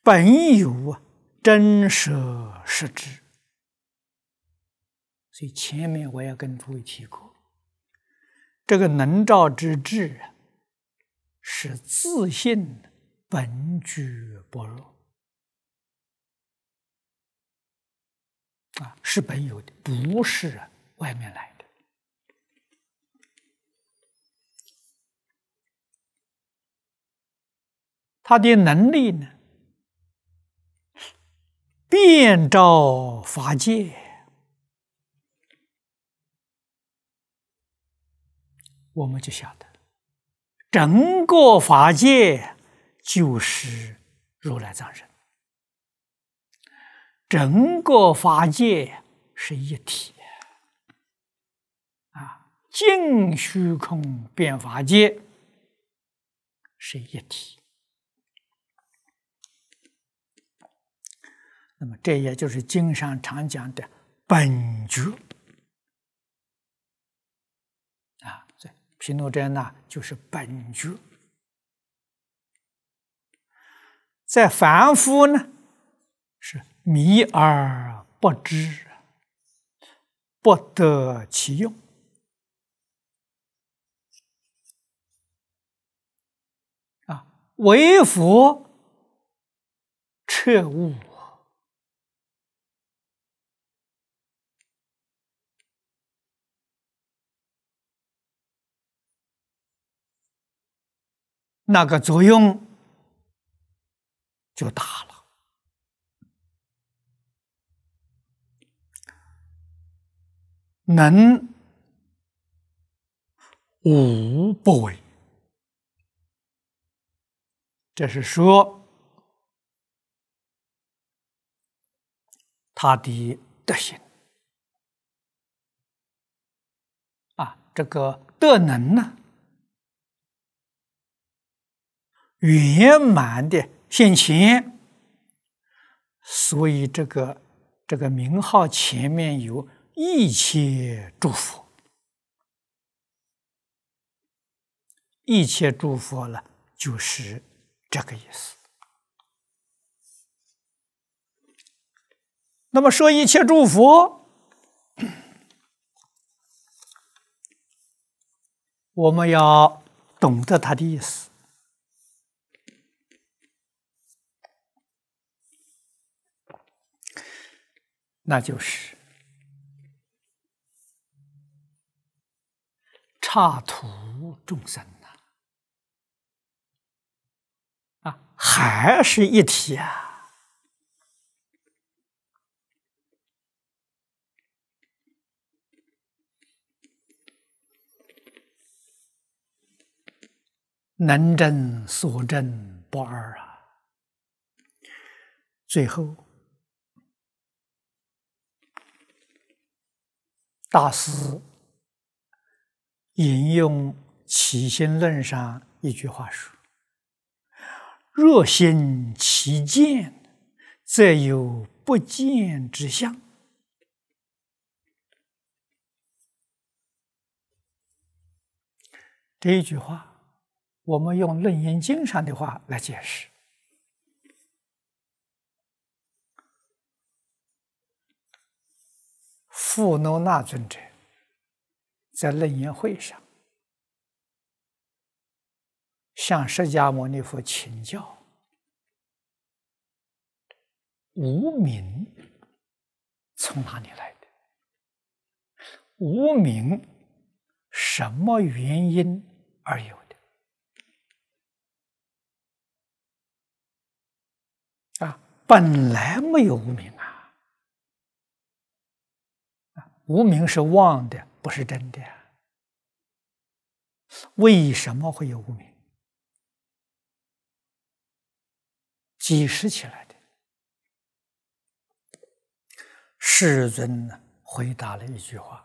本有真实实知。所以前面我也跟诸位提过，这个能照之智是自性本具般若是本有的，不是外面来的。他的能力呢，遍照法界。我们就晓得，整个法界就是如来藏身，整个法界是一体净虚空遍法界是一体。那么这也就是经上常讲的本觉毗卢遮那就是本觉。在凡夫呢，是迷而不知，不得其用。唯佛彻悟，那个作用就大了。能无不为，这是说他的德行这个德能呢，圆满的现前，所以这个名号前面有一切诸佛，一切诸佛了，就是这个意思。那么说一切诸佛，我们要懂得它的意思。那就是刹土众生还是一体能证所证不二最后大师引用起心论上一句话说：若心其见，则有不见之相。这一句话我们用《楞严经》上的话来解释，富耨那尊者在楞严会上向释迦牟尼佛请教，无明从哪里来的？无明什么原因而有的？本来没有无明无明是妄的，不是真的。为什么会有无明？几时起来的？世尊回答了一句话：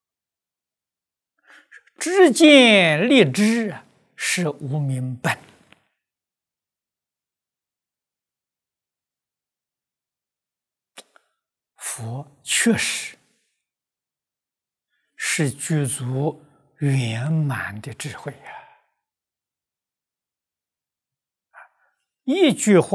知见立知是无明本。佛确实是具足圆满的智慧一句话